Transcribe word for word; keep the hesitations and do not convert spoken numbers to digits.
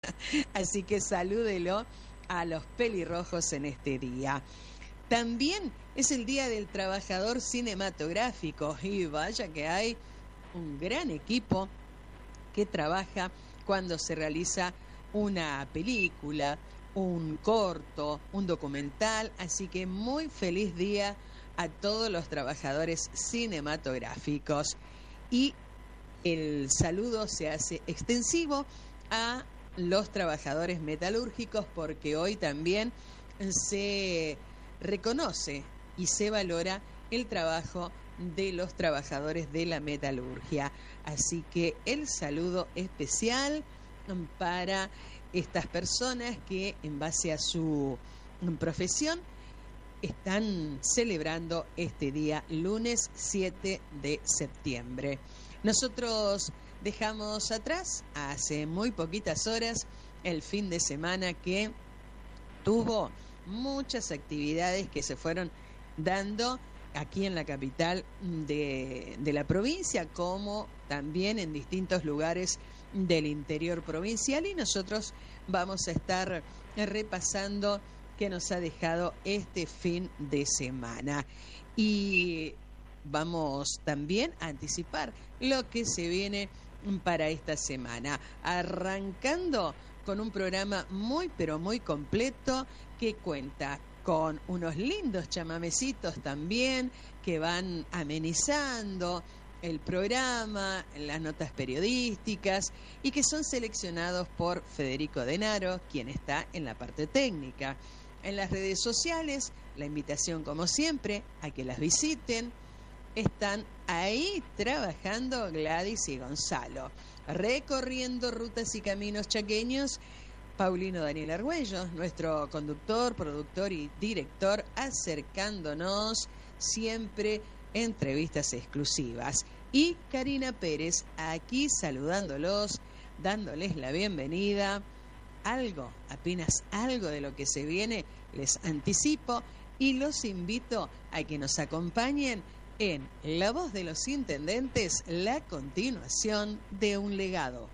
Así que salúdelo a los pelirrojos en este día. También es el Día del Trabajador Cinematográfico y vaya que hay un gran equipo que trabaja cuando se realiza una película, un corto, un documental, así que muy feliz día a todos los trabajadores cinematográficos. Y el saludo se hace extensivo a los trabajadores metalúrgicos porque hoy también se reconoce y se valora el trabajo de los trabajadores de la metalurgia. Así que el saludo especial para estas personas que en base a su profesión están celebrando este día lunes siete de septiembre. Nosotros dejamos atrás hace muy poquitas horas el fin de semana que tuvo muchas actividades que se fueron dando aquí en la capital de, de la provincia, como también en distintos lugares del interior provincial, y nosotros vamos a estar repasando qué nos ha dejado este fin de semana. Y vamos también a anticipar lo que se viene para esta semana, arrancando con un programa muy pero muy completo que cuenta con unos lindos chamamecitos también que van amenizando el programa, las notas periodísticas y que son seleccionados por Federico Denaro, quien está en la parte técnica. En las redes sociales, la invitación como siempre a que las visiten. Están ahí trabajando Gladys y Gonzalo, recorriendo rutas y caminos chaqueños. Paulino Daniel Argüello, nuestro conductor, productor y director, acercándonos siempre entrevistas exclusivas. Y Karina Pérez aquí saludándolos, dándoles la bienvenida. Algo, apenas algo de lo que se viene, les anticipo y los invito a que nos acompañen en La Voz de los Intendentes, la continuación de un legado.